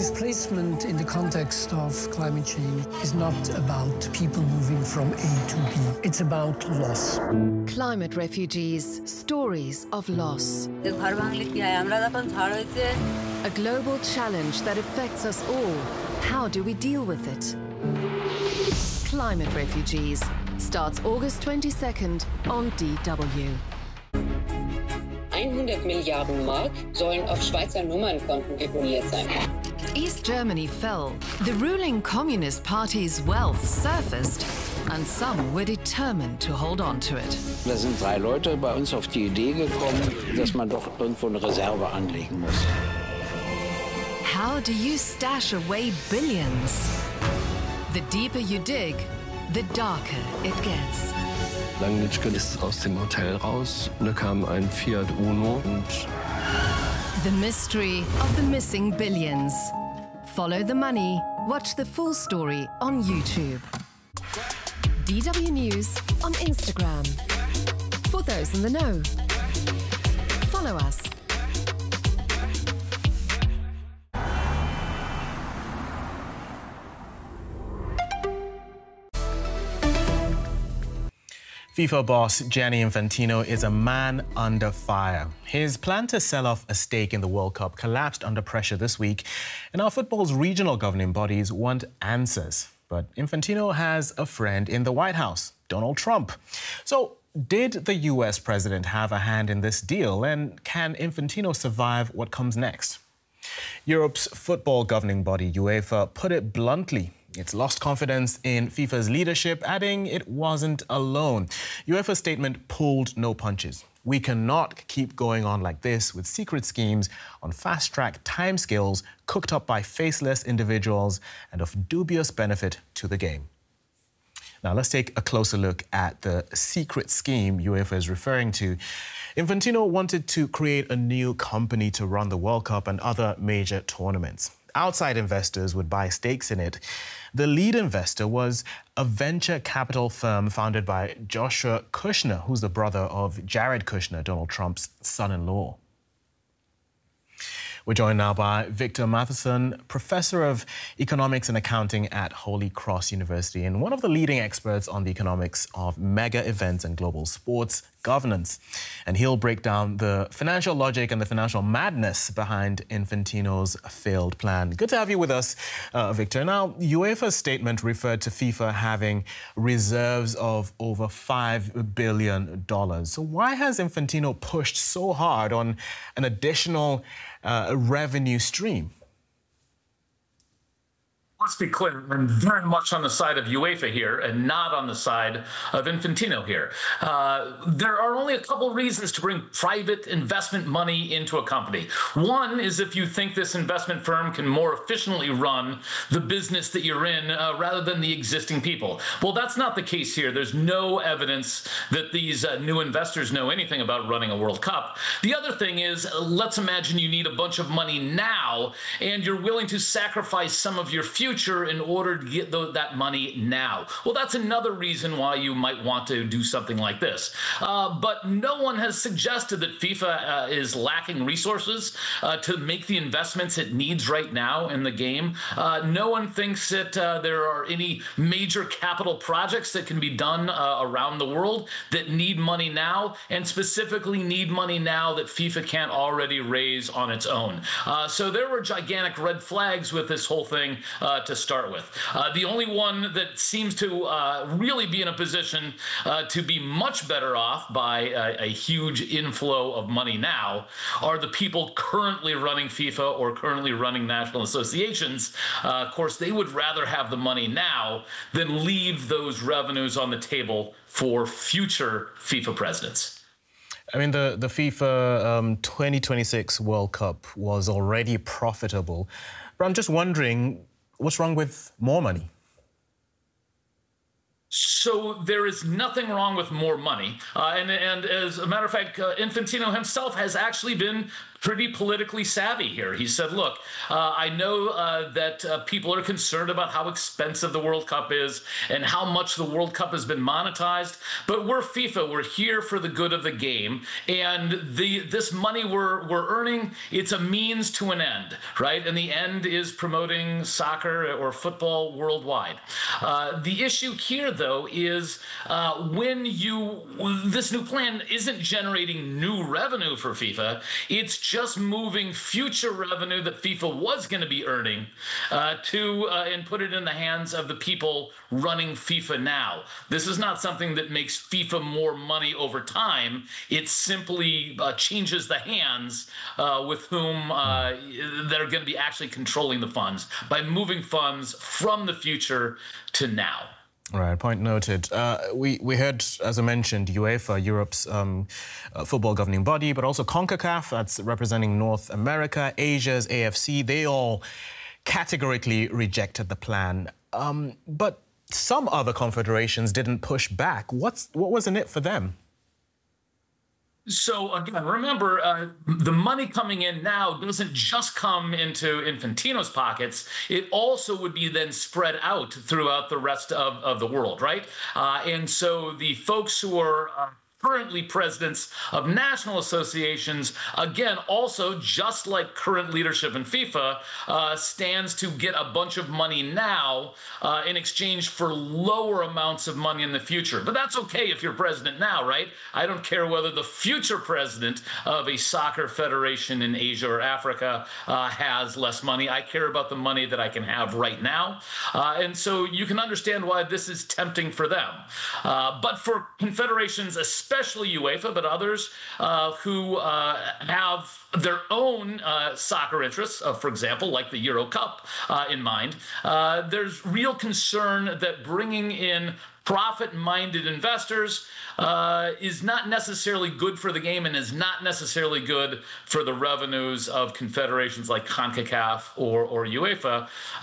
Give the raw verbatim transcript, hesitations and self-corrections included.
Displacement in the context of climate change is not about people moving from A to B. It's about loss. Climate refugees, stories of loss. A global challenge that affects us all. How do we deal with it? Climate Refugees starts August twenty-second on D W. hundert Milliarden Mark sollen auf Schweizer Nummernkonten deponiert sein. East Germany fell, the ruling Communist Party's wealth surfaced, and some were determined to hold on to it. Da sind drei Leute bei uns auf die Idee gekommen, dass man doch irgendwo eine Reserve anlegen muss. How do you stash away billions? The deeper you dig, the darker it gets. Langnitschke ist aus dem Hotel raus. Da kam ein Fiat Uno und The mystery of the missing billions. Follow the money. Watch the full story on YouTube. D W News on Instagram. For those in the know. Follow us. FIFA boss Gianni Infantino is a man under fire. His plan to sell off a stake in the World Cup collapsed under pressure this week, and our football's regional governing bodies want answers. But Infantino has a friend in the White House, Donald Trump. So, did the U S president have a hand in this deal, and can Infantino survive what comes next? Europe's football governing body, UEFA, put it bluntly. It's lost confidence in FIFA's leadership, adding it wasn't alone. UEFA's statement pulled no punches. We cannot keep going on like this with secret schemes on fast-track timescales cooked up by faceless individuals and of dubious benefit to the game. Now, let's take a closer look at the secret scheme UEFA is referring to. Infantino wanted to create a new company to run the World Cup and other major tournaments. Outside investors would buy stakes in it. The lead investor was a venture capital firm founded by Joshua Kushner, who's the brother of Jared Kushner, Donald Trump's son-in-law. We're joined now by Victor Matheson, professor of economics and accounting at Holy Cross University and one of the leading experts on the economics of mega events and global sports governance. And he'll break down the financial logic and the financial madness behind Infantino's failed plan. Good to have you with us, uh, Victor. Now, UEFA's statement referred to FIFA having reserves of over five billion dollars. So why has Infantino pushed so hard on an additional uh, revenue stream? Let's be clear, I'm very much on the side of UEFA here and not on the side of Infantino here. Uh, there are only a couple reasons to bring private investment money into a company. One is if you think this investment firm can more efficiently run the business that you're in uh, rather than the existing people. Well, that's not the case here. There's no evidence that these uh, new investors know anything about running a World Cup. The other thing is, uh, let's imagine you need a bunch of money now and you're willing to sacrifice some of your future in order to get the, that money now. Well, that's another reason why you might want to do something like this. Uh, but no one has suggested that FIFA uh, is lacking resources uh, to make the investments it needs right now in the game. Uh, no one thinks that uh, there are any major capital projects that can be done uh, around the world that need money now, and specifically need money now that FIFA can't already raise on its own. Uh, so there were gigantic red flags with this whole thing uh, to start with. Uh, the only one that seems to uh, really be in a position uh, to be much better off by a, a huge inflow of money now are the people currently running FIFA or currently running national associations. Uh, of course, they would rather have the money now than leave those revenues on the table for future FIFA presidents. I mean, the, the FIFA um, twenty twenty-six World Cup was already profitable, but I'm just wondering, what's wrong with more money? So there is nothing wrong with more money. Uh, and, and as a matter of fact, uh, Infantino himself has actually been pretty politically savvy here. He said, look, uh, I know uh, that uh, people are concerned about how expensive the World Cup is and how much the World Cup has been monetized, but we're FIFA. We're here for the good of the game. And the this money we're, we're earning, it's a means to an end, right? And the end is promoting soccer or football worldwide. Uh, the issue here, though, is uh, when you, this new plan isn't generating new revenue for FIFA, it's just moving future revenue that FIFA was going to be earning uh, to uh, and put it in the hands of the people running FIFA now. This is not something that makes FIFA more money over time. It simply uh, changes the hands uh, with whom uh, that are going to be actually controlling the funds by moving funds from the future to now. Right, point noted. Uh, we, we heard, as I mentioned, UEFA, Europe's um, uh, football governing body, but also CONCACAF, that's representing North America, Asia's A F C. They all categorically rejected the plan. Um, but some other confederations didn't push back. What's, what was in it for them? So, again, remember, uh, the money coming in now doesn't just come into Infantino's pockets. It also would be then spread out throughout the rest of, of the world, right? Uh, and so the folks who are uh, currently presidents of national associations, again, also, just like current leadership in FIFA, uh, stands to get a bunch of money now uh, in exchange for lower amounts of money in the future. But that's okay if you're president now, right? I don't care whether the future president of a soccer federation in Asia or Africa uh, has less money. I care about the money that I can have right now. Uh, and so you can understand why this is tempting for them. Uh, but for confederations, especially especially UEFA, but others uh, who uh, have their own uh, soccer interests, uh, for example, like the Euro Cup uh, in mind, uh, there's real concern that bringing in profit-minded investors uh, is not necessarily good for the game and is not necessarily good for the revenues of confederations like CONCACAF or, or UEFA.